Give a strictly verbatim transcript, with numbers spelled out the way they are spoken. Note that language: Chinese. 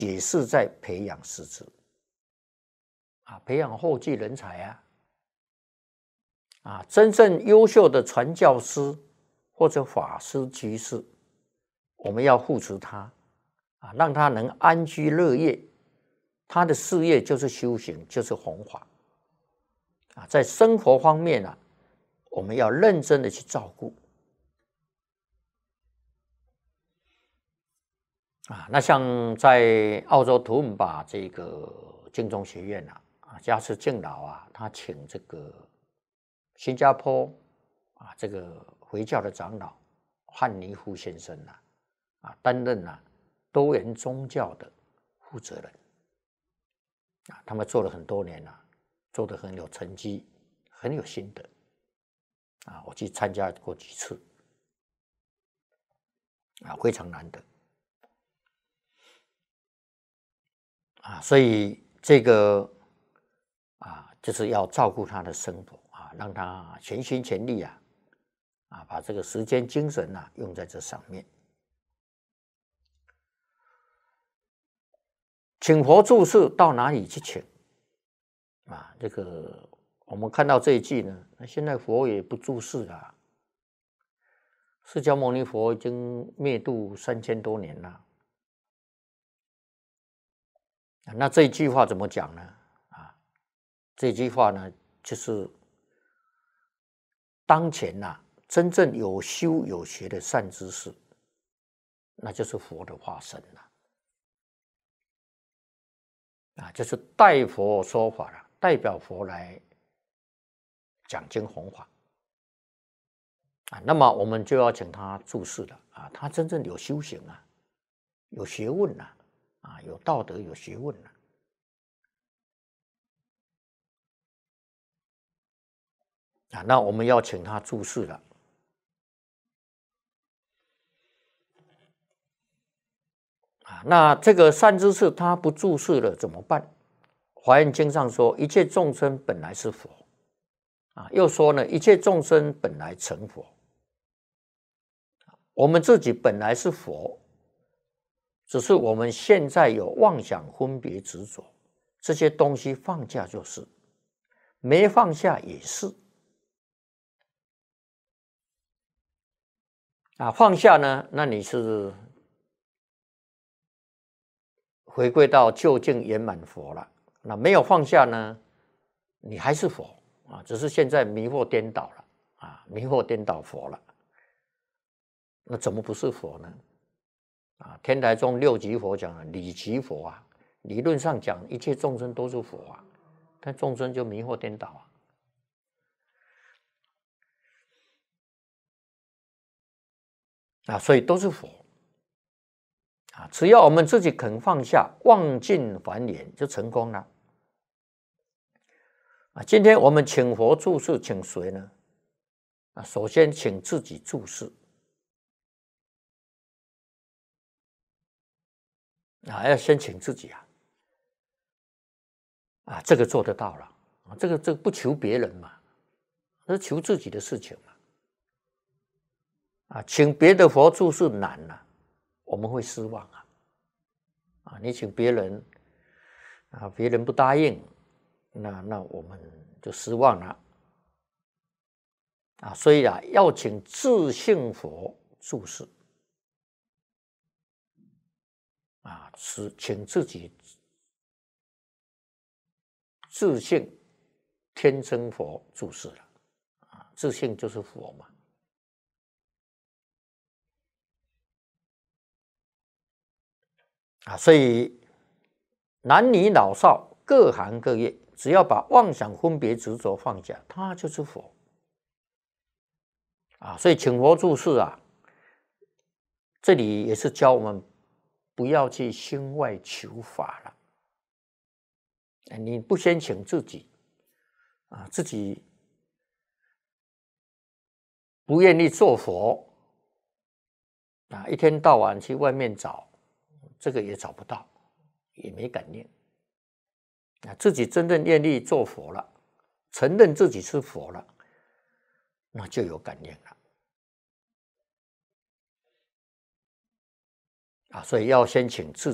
也是在培养师资啊，培养后继人才啊。啊，真正优秀的传教士或者法师居士，我们要护持他啊，让他能安居乐业。他的事业就是修行，就是弘法啊。在生活方面啊，我们要认真的去照顾啊。那像在澳洲图姆巴这个净宗学院啊，啊，加持敬老啊，他请这个新加坡啊这个回教的长老汉尼夫先生啊，啊担任啊多元宗教的负责人啊，他们做了很多年了、啊，做得很有成绩，很有心得啊。我去参加过几次啊，非常难得啊，所以这个啊就是要照顾他的生活啊，让他全心全力啊啊把这个时间精神啊用在这上面。请佛住世到哪里去请啊？这个我们看到这一句呢，那现在佛也不住世了、啊，释迦牟尼佛已经灭度三千多年了。那这一句话怎么讲呢？啊，这句话呢，就是当前呐、啊，真正有修有学的善知识，那就是佛的化身了。啊，就是代佛说法了，代表佛来讲经弘法啊。那么我们就要请他住世了啊，他真正有修行啊，有学问啊，啊，有道德，有学问啊。啊，那我们要请他住世了啊。那这个善知识他不住世了怎么办？华严经上说，一切众生本来是佛啊，又说呢，一切众生本来成佛。我们自己本来是佛，只是我们现在有妄想、分别、执着，这些东西放下就是，没放下也是。啊，放下呢，那你是回归到究竟圆满佛了。那没有放下呢，你还是佛啊，只是现在迷惑颠倒了啊，迷惑颠倒佛了。那怎么不是佛呢？啊，天台宗六级佛讲了理即佛啊，理论上讲一切众生都是佛啊，但众生就迷惑颠倒啊。啊，所以都是佛啊！只要我们自己肯放下，忘尽烦缘，就成功了啊！今天我们请佛住世，请谁呢？啊，首先请自己住世啊，要先请自己啊！啊，这个做得到了啊！这个这个不求别人嘛，是求自己的事情嘛。啊，请别的佛住世难了、啊，我们会失望啊！啊，你请别人啊，别人不答应，那那我们就失望了啊！所以啊，要请自性佛住世啊，是请自己自性天生佛住世了啊，自性就是佛嘛。啊，所以男女老少各行各业，只要把妄想分别执着放下，他就是佛啊。所以请佛住世啊，这里也是教我们不要去心外求法了。你不先请自己啊，自己不愿意做佛啊，一天到晚去外面找。这个也找不到，也没感念啊。自己真正愿意做佛了，承认自己是佛了，那就有感念了啊。所以要先请自